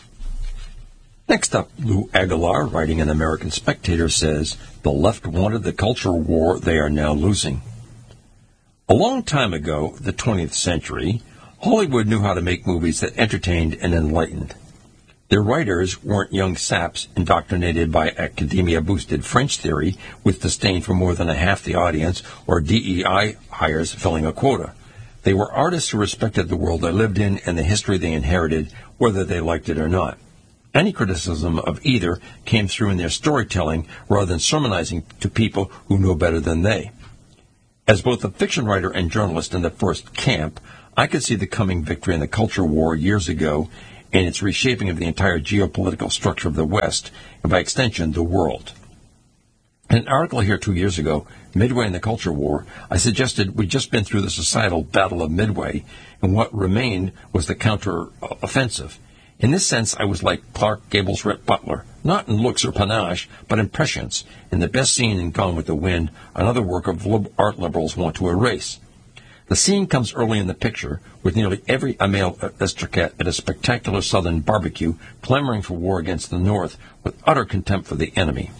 Next up, Lou Aguilar, writing in American Spectator, says, "The left wanted the culture war they are now losing." A long time ago, the twentieth century, Hollywood knew how to make movies that entertained and enlightened. Their writers weren't young saps indoctrinated by academia-boosted French theory with disdain for more than a half the audience or D E I hires filling a quota. They were artists who respected the world they lived in and the history they inherited, whether they liked it or not. Any criticism of either came through in their storytelling rather than sermonizing to people who know better than they. As both a fiction writer and journalist in the first camp, I could see the coming victory in the culture war years ago and its reshaping of the entire geopolitical structure of the West, and by extension, the world. In an article here two years ago, Midway in the Culture War, I suggested we'd just been through the societal battle of Midway, and what remained was the counter-offensive. In this sense, I was like Clark Gable's Rhett Butler, not in looks or panache, but in prescience, in the best scene in Gone with the Wind, another work of art liberals want to erase. The scene comes early in the picture, with nearly every male aristocrat at a spectacular southern barbecue clamoring for war against the North with utter contempt for the enemy.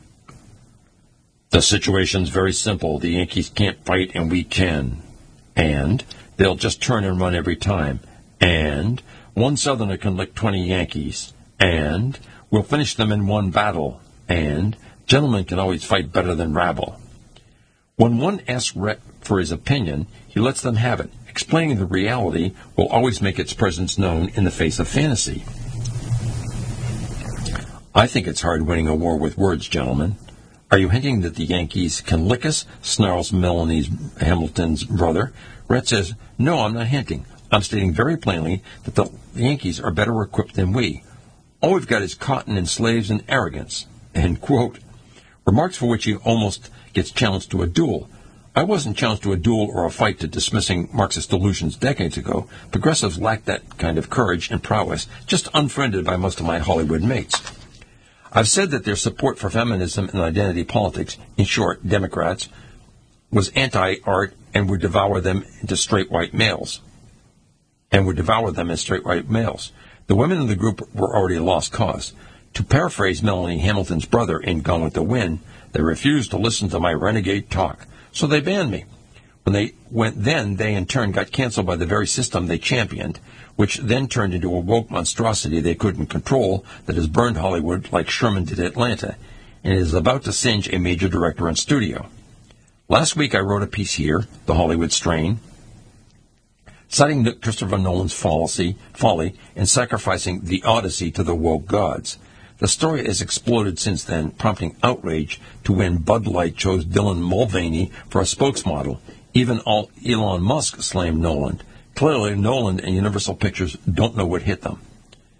The situation's very simple. The Yankees can't fight and we can. And they'll just turn and run every time. And one Southerner can lick twenty Yankees. And we'll finish them in one battle. And gentlemen can always fight better than rabble. When one asks Rhett for his opinion, he lets them have it, explaining the reality will always make its presence known in the face of fantasy. I think it's hard winning a war with words, gentlemen. Are you hinting that the Yankees can lick us? Snarls Melanie Hamilton's brother. Rhett says, no, I'm not hinting. I'm stating very plainly that the Yankees are better equipped than we. All we've got is cotton and slaves and arrogance. End quote. Remarks for which he almost gets challenged to a duel. I wasn't challenged to a duel or a fight to dismissing Marxist delusions decades ago. Progressives lack that kind of courage and prowess, just unfriended by most of my Hollywood mates. I've said that their support for feminism and identity politics, in short, Democrats, was anti-art and would devour them into straight white males. And would devour them as straight white males. The women in the group were already a lost cause. To paraphrase Melanie Hamilton's brother in Gone with the Wind, they refused to listen to my renegade talk, so they banned me. When they went then, they in turn got canceled by the very system they championed, which then turned into a woke monstrosity they couldn't control that has burned Hollywood like Sherman did Atlanta, and is about to singe a major director and studio. Last week I wrote a piece here, The Hollywood Strain, citing Christopher Nolan's fallacy, folly in sacrificing the Odyssey to the woke gods. The story has exploded since then, prompting outrage to when Bud Light chose Dylan Mulvaney for a spokesmodel. Even all Elon Musk slammed Nolan. Clearly, Nolan and Universal Pictures don't know what hit them.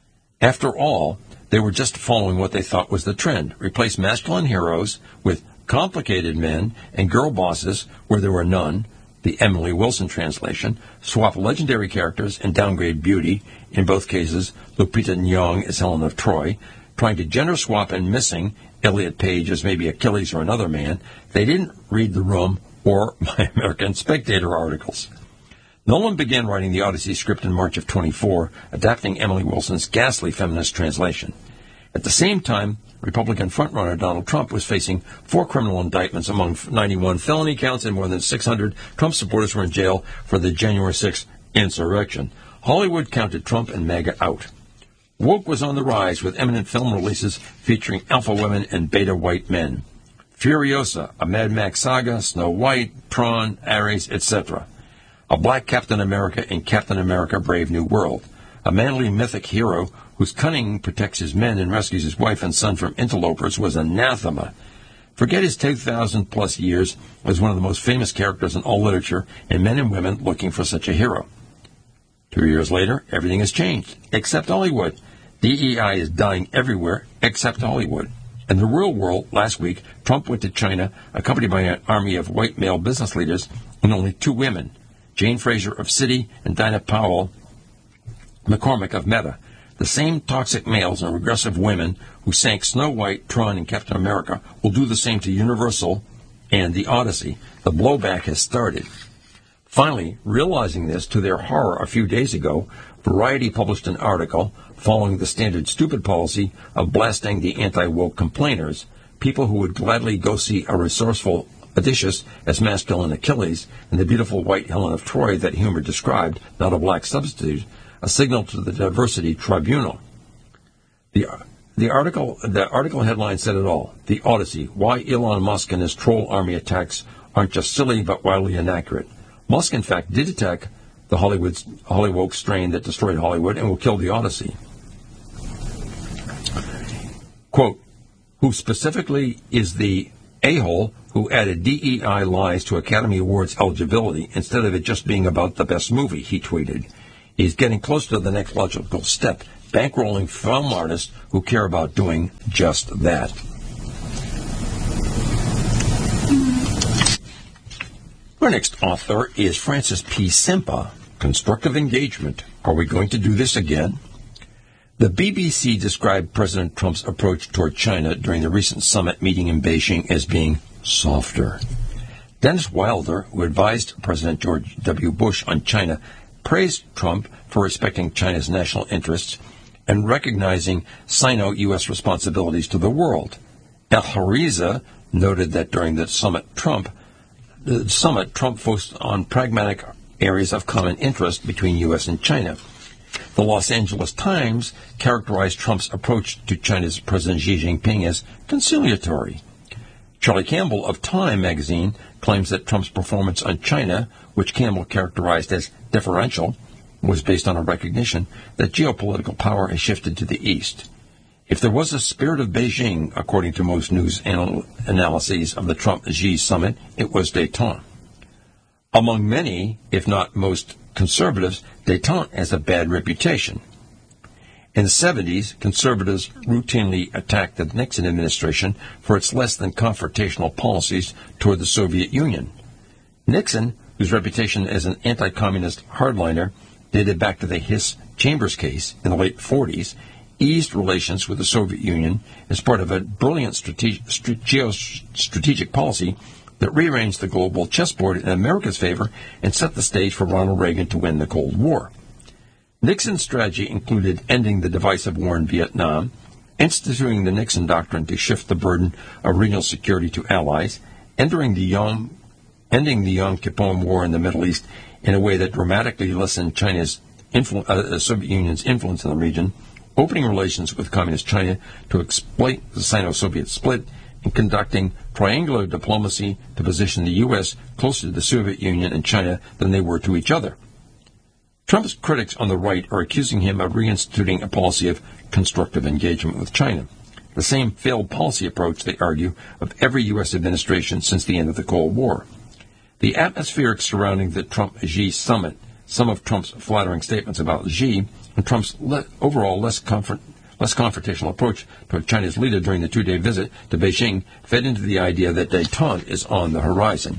After all, they were just following what they thought was the trend. Replace masculine heroes with complicated men and girl bosses where there were none, the Emily Wilson translation, swap legendary characters and downgrade beauty, in both cases Lupita Nyong'o as Helen of Troy, trying to gender swap and missing Elliot Page as maybe Achilles or another man. They didn't read The Room or my American Spectator articles. Nolan began writing the Odyssey script in March of twenty-four, adapting Emily Wilson's ghastly feminist translation. At the same time, Republican frontrunner Donald Trump was facing four criminal indictments among ninety-one felony counts, and more than six hundred Trump supporters were in jail for the January sixth insurrection. Hollywood counted Trump and MAGA out. Woke was on the rise with eminent film releases featuring alpha women and beta white men. Furiosa, a Mad Max saga, Snow White, Tron, Ares, et cetera. A black Captain America in Captain America Brave New World. A manly mythic hero whose cunning protects his men and rescues his wife and son from interlopers was anathema. Forget his two thousand plus years as one of the most famous characters in all literature, and men and women looking for such a hero. Two years later, everything has changed, except Hollywood. D E I is dying everywhere except Hollywood. In the real world, last week, Trump went to China, accompanied by an army of white male business leaders and only two women, Jane Fraser of Citi and Dinah Powell McCormick of Meta. The same toxic males and regressive women who sank Snow White, Tron, and Captain America will do the same to Universal and the Odyssey. The blowback has started. Finally, realizing this to their horror a few days ago, Variety published an article following the standard stupid policy of blasting the anti-woke complainers, people who would gladly go see a resourceful Odysseus as masculine Achilles and the beautiful white Helen of Troy that humor described, not a black substitute, a signal to the diversity tribunal. The, the, article, the article headline said it all. The Odyssey, why Elon Musk and his troll army attacks aren't just silly but wildly inaccurate. Musk, in fact, did attack the Hollywood Hollywood strain that destroyed Hollywood and will kill the Odyssey. Quote, who specifically is the a-hole who added D E I lies to Academy Awards eligibility instead of it just being about the best movie, he tweeted. He's getting close to the next logical step, bankrolling film artists who care about doing just that. Our next author is Francis P. Simpa, Constructive Engagement. Are we going to do this again? The B B C described President Trump's approach toward China during the recent summit meeting in Beijing as being softer. Dennis Wilder, who advised President George W. Bush on China, praised Trump for respecting China's national interests and recognizing Sino-U S responsibilities to the world. El-Hariza noted that during the summit, Trump The summit, Trump focused on pragmatic areas of common interest between U S and China. The Los Angeles Times characterized Trump's approach to China's President Xi Jinping as conciliatory. Charlie Campbell of Time magazine claims that Trump's performance on China, which Campbell characterized as deferential, was based on a recognition that geopolitical power has shifted to the east. If there was a spirit of Beijing, according to most news anal- analyses of the Trump-Xi summit, it was détente. Among many, if not most conservatives, détente has a bad reputation. In the seventies, conservatives routinely attacked the Nixon administration for its less than confrontational policies toward the Soviet Union. Nixon, whose reputation as an anti-communist hardliner dated back to the Hiss Chambers case in the late forties, eased relations with the Soviet Union as part of a brilliant strate- strate- geostrategic policy that rearranged the global chessboard in America's favor and set the stage for Ronald Reagan to win the Cold War. Nixon's strategy included ending the divisive war in Vietnam, instituting the Nixon Doctrine to shift the burden of regional security to allies, entering the Yom, ending the Yom Kippur War in the Middle East in a way that dramatically lessened China's influ- uh, the Soviet Union's influence in the region, opening relations with Communist China to exploit the Sino-Soviet split, and conducting triangular diplomacy to position the U S closer to the Soviet Union and China than they were to each other. Trump's critics on the right are accusing him of reinstituting a policy of constructive engagement with China, the same failed policy approach, they argue, of every U S administration since the end of the Cold War. The atmosphere surrounding the Trump-Xi summit, some of Trump's flattering statements about Xi, and Trump's le- overall less, confront- less confrontational approach toward China's leader during the two-day visit to Beijing fed into the idea that détente is on the horizon.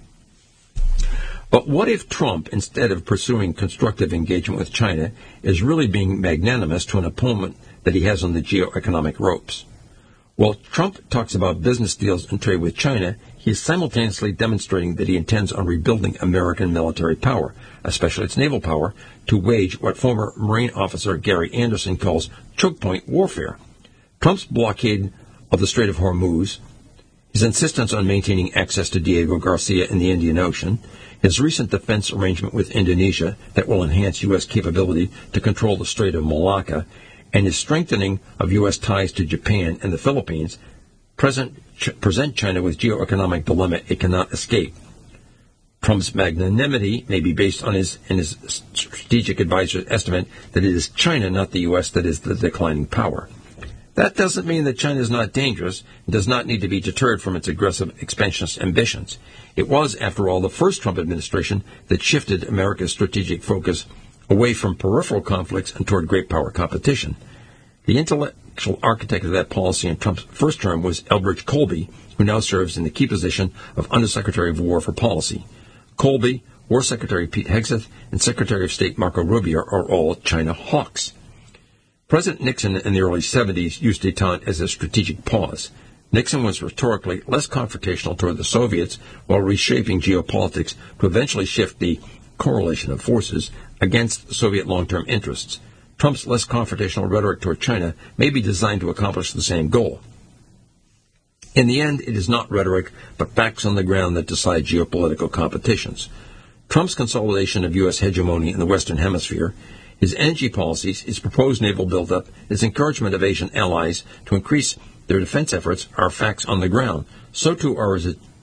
But what if Trump, instead of pursuing constructive engagement with China, is really being magnanimous to an opponent that he has on the geoeconomic ropes? While Trump talks about business deals and trade with China, he is simultaneously demonstrating that he intends on rebuilding American military power, especially its naval power, to wage what former Marine officer Gary Anderson calls choke point warfare. Trump's blockade of the Strait of Hormuz, his insistence on maintaining access to Diego Garcia in the Indian Ocean, his recent defense arrangement with Indonesia that will enhance U S capability to control the Strait of Malacca, and his strengthening of U S ties to Japan and the Philippines present, ch- present China with geoeconomic dilemma it cannot escape. Trump's magnanimity may be based on his and his strategic advisor's estimate that it is China, not the U S, that is the declining power. That doesn't mean that China is not dangerous and does not need to be deterred from its aggressive expansionist ambitions. It was, after all, the first Trump administration that shifted America's strategic focus away from peripheral conflicts and toward great power competition. The intellectual architect of that policy in Trump's first term was Elbridge Colby, who now serves in the key position of Undersecretary of War for Policy. Colby, War Secretary Pete Hegseth, and Secretary of State Marco Rubio are all China hawks. President Nixon in the early seventies used détente as a strategic pause. Nixon was rhetorically less confrontational toward the Soviets while reshaping geopolitics to eventually shift the correlation of forces against Soviet long-term interests. Trump's less confrontational rhetoric toward China may be designed to accomplish the same goal. In the end, it is not rhetoric, but facts on the ground that decide geopolitical competitions. Trump's consolidation of U S hegemony in the Western Hemisphere, his energy policies, his proposed naval buildup, his encouragement of Asian allies to increase their defense efforts are facts on the ground. So too are his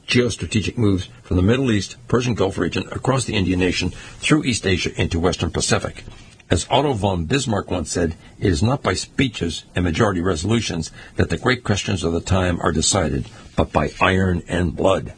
geostrategic moves from the Middle East, Persian Gulf region, across the Indian nation, through East Asia into Western Pacific. As Otto von Bismarck once said, it is not by speeches and majority resolutions that the great questions of the time are decided, but by iron and blood.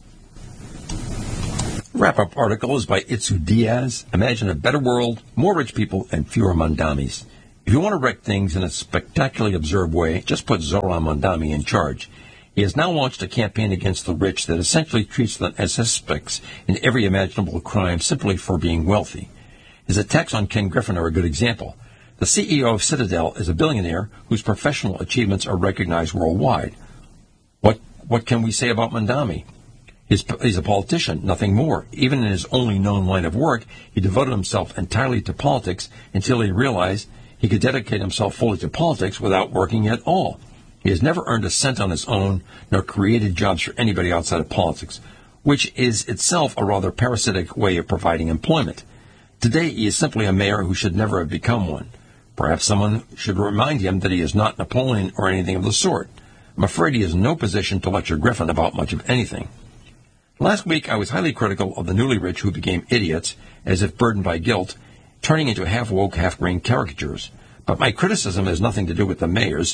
Wrap-up article is by Itsu Diaz. Imagine a better world, more rich people, and fewer Mandamis. If you want to wreck things in a spectacularly observed way, just put Zoran Mandami in charge. He has now launched a campaign against the rich that essentially treats them as suspects in every imaginable crime simply for being wealthy. His attacks on Ken Griffin are a good example. The C E O of Citadel is a billionaire whose professional achievements are recognized worldwide. What what can we say about Mandami? He's, he's a politician, nothing more. Even in his only known line of work, he devoted himself entirely to politics until he realized he could dedicate himself fully to politics without working at all. He has never earned a cent on his own, nor created jobs for anybody outside of politics, which is itself a rather parasitic way of providing employment. Today, he is simply a mayor who should never have become one. Perhaps someone should remind him that he is not Napoleon or anything of the sort. I'm afraid he is in no position to lecture Griffin about much of anything. Last week, I was highly critical of the newly rich who became idiots, as if burdened by guilt, turning into half-woke, half-brained caricatures. But my criticism has nothing to do with the mayors.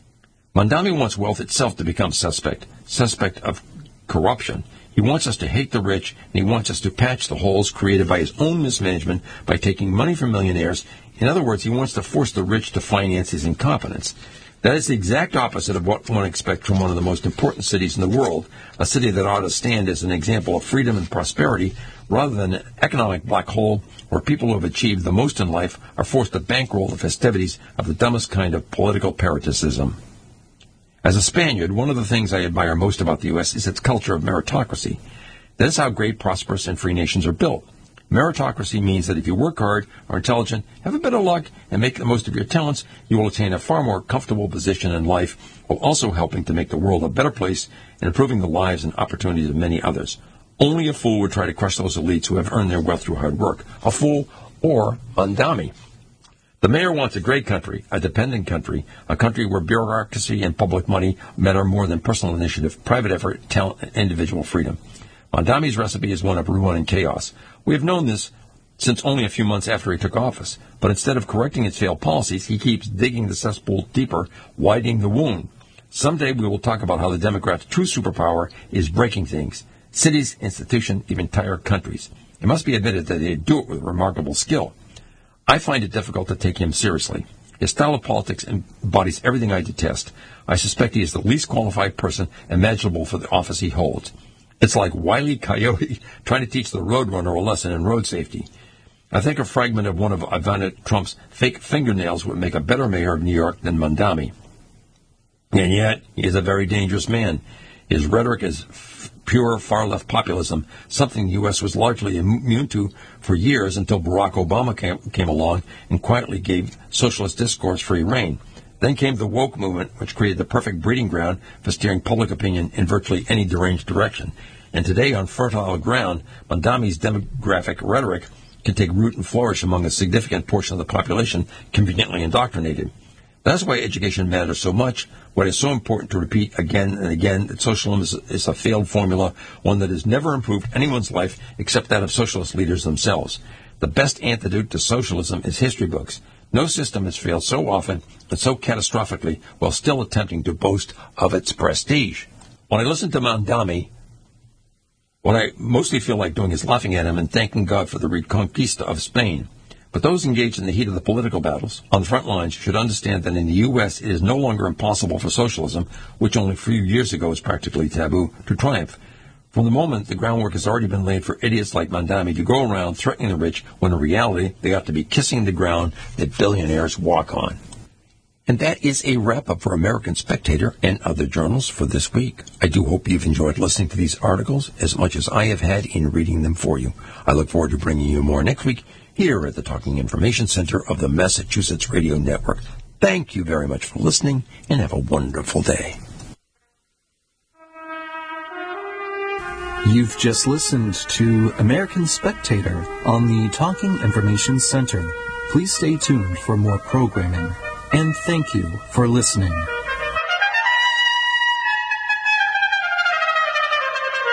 Mandami wants wealth itself to become suspect, suspect of corruption. He wants us to hate the rich, and he wants us to patch the holes created by his own mismanagement by taking money from millionaires. In other words, he wants to force the rich to finance his incompetence. That is the exact opposite of what one expects from one of the most important cities in the world, a city that ought to stand as an example of freedom and prosperity, rather than an economic black hole where people who have achieved the most in life are forced to bankroll the festivities of the dumbest kind of political parasitism. As a Spaniard, one of the things I admire most about the U S is its culture of meritocracy. That is how great, prosperous, and free nations are built. Meritocracy means that if you work hard, are intelligent, have a bit of luck, and make the most of your talents, you will attain a far more comfortable position in life, while also helping to make the world a better place and improving the lives and opportunities of many others. Only a fool would try to crush those elites who have earned their wealth through hard work. A fool or Mandami. The mayor wants a great country, a dependent country, a country where bureaucracy and public money matter more than personal initiative, private effort, talent, and individual freedom. Mandami's recipe is one of ruin and chaos. We have known this since only a few months after he took office, but instead of correcting its failed policies, he keeps digging the cesspool deeper, widening the wound. Someday we will talk about how the Democrats' true superpower is breaking things. Cities, institutions, even entire countries. It must be admitted that they do it with remarkable skill. I find it difficult to take him seriously. His style of politics embodies everything I detest. I suspect he is the least qualified person imaginable for the office he holds. It's like Wile E. Coyote trying to teach the roadrunner a lesson in road safety. I think a fragment of one of Ivana Trump's fake fingernails would make a better mayor of New York than Mandami. And yet, he is a very dangerous man. His rhetoric is f- pure far-left populism, something the U S was largely immune to for years until Barack Obama came, came along and quietly gave socialist discourse free rein. Then came the woke movement, which created the perfect breeding ground for steering public opinion in virtually any deranged direction. And today, on fertile ground, Mandami's demographic rhetoric can take root and flourish among a significant portion of the population conveniently indoctrinated. That's why education matters so much, why it is so important to repeat again and again that socialism is, is a failed formula, one that has never improved anyone's life except that of socialist leaders themselves. The best antidote to socialism is history books. No system has failed so often and so catastrophically while still attempting to boast of its prestige. When I listen to Mandami, what I mostly feel like doing is laughing at him and thanking God for the Reconquista of Spain. But those engaged in the heat of the political battles on the front lines should understand that in the U S it is no longer impossible for socialism, which only a few years ago was practically taboo, to triumph. From the moment, the groundwork has already been laid for idiots like Mandami to go around threatening the rich when in reality they ought to be kissing the ground that billionaires walk on. And that is a wrap-up for American Spectator and other journals for this week. I do hope you've enjoyed listening to these articles as much as I have had in reading them for you. I look forward to bringing you more next week here at the Talking Information Center of the Massachusetts Radio Network. Thank you very much for listening, and have a wonderful day. You've just listened to American Spectator on the Talking Information Center. Please stay tuned for more programming. And thank you for listening.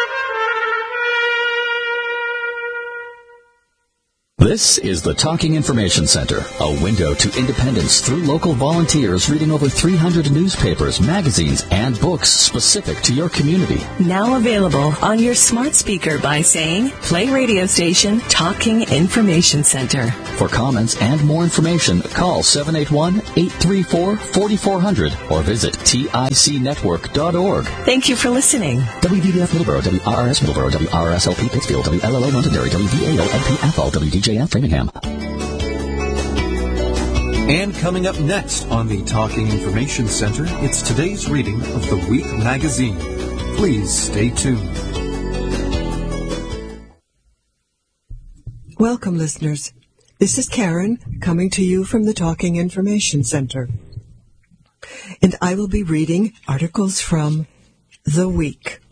This is the Talking Information Center, a window to independence through local volunteers reading over three hundred newspapers, magazines, and books specific to your community. Now available on your smart speaker by saying, play radio station Talking Information Center. For comments and more information, call seven eight one, eight three four, four four zero zero or visit tic network dot org. Thank you for listening. W D B F Middleborough, W R R S Middleborough, W R R S L P Pittsfield, W L L O Londonderry, W V A O N P Athol, W D J F Framingham. And coming up next on the Talking Information Center, it's today's reading of the Week magazine. Please stay tuned. Welcome, listeners. This is Karen coming to you from the Talking Information Center. And I will be reading articles from The Week.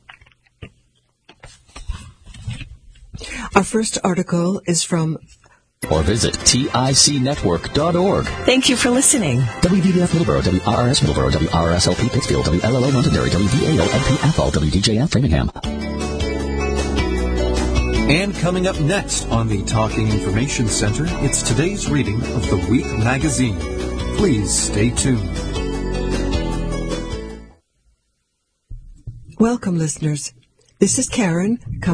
Our first article is from or visit tic network dot org. Thank you for listening. W D B F Middleborough, W R R S Middleborough, W R R S L P Pittsfield, W L L O Londonderry, W V A O N P Athol, W D J F Framingham. And coming up next on the Talking Information Center, it's today's reading of the Week magazine. Please stay tuned. Welcome, listeners. This is Karen coming